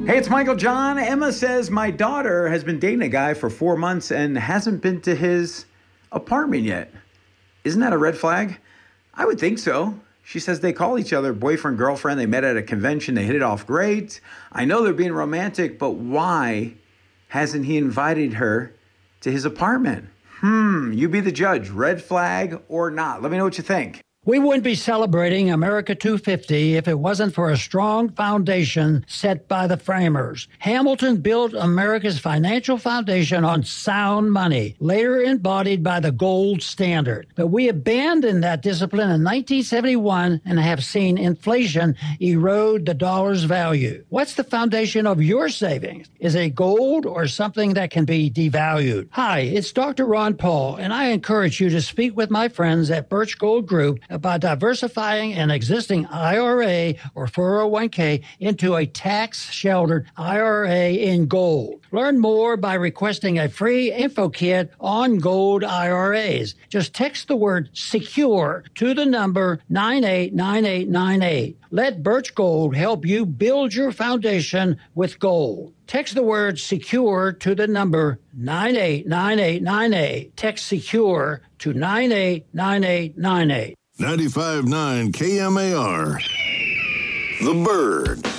Hey, it's Michael John. Emma says my daughter has been dating a guy for 4 months and hasn't been to his apartment yet. Isn't that a red flag? I would think so. She says they call each other boyfriend, girlfriend. They met at a convention. They hit it off great. I know they're being romantic, but why hasn't he invited her to his apartment? You be the judge. Red flag or not? Let me know what you think. We wouldn't be celebrating America 250 if it wasn't for a strong foundation set by the framers. Hamilton built America's financial foundation on sound money, later embodied by the gold standard. But we abandoned that discipline in 1971 and have seen inflation erode the dollar's value. What's the foundation of your savings? Is it gold or something that can be devalued? Hi, it's Dr. Ron Paul, and I encourage you to speak with my friends at Birch Gold Group about diversifying an existing IRA or 401k into a tax-sheltered IRA in gold. Learn more by requesting a free info kit on gold IRAs. Just text the word SECURE to the number 989898. Let Birch Gold help you build your foundation with gold. Text the word SECURE to the number 989898. Text SECURE to 989898. 95.9 KMAR. The Bird.